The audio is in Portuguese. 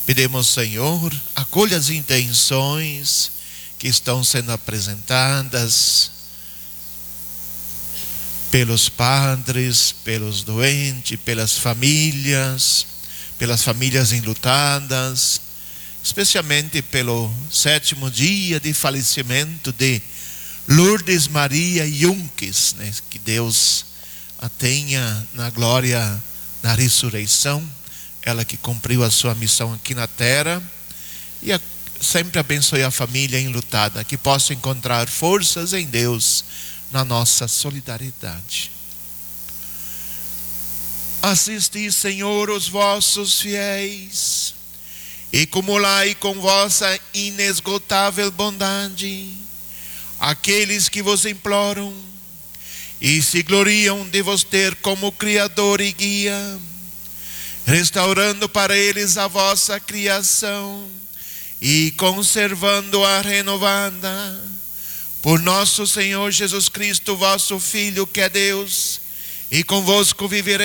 Pedimos, Senhor, acolha as intenções que estão sendo apresentadas pelos padres, pelos doentes, pelas famílias enlutadas, especialmente pelo 7º dia de falecimento de Lourdes Maria Junques, né? Que Deus a tenha na glória da ressurreição, ela que cumpriu a sua missão aqui na terra, e sempre abençoe a família enlutada, que possa encontrar forças em Deus na nossa solidariedade. Assisti, Senhor, os vossos fiéis, e cumulai com vossa inesgotável bondade aqueles que vos imploram e se gloriam de vos ter como Criador e Guia, restaurando para eles a vossa criação e conservando-a renovada por nosso Senhor Jesus Cristo, vosso Filho, que é Deus, e convosco viverei